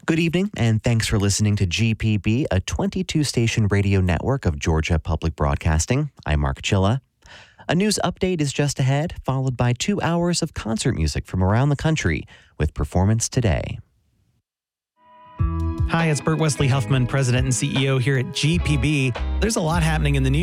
Good evening, and thanks for listening to GPB, a 22-station radio network of Georgia Public Broadcasting. I'm Mark Chilla. A news update is just ahead, followed by 2 hours of concert music from around the country with Performance Today. Hi, it's Bert Wesley Huffman, President and CEO here at GPB. There's a lot happening in the news.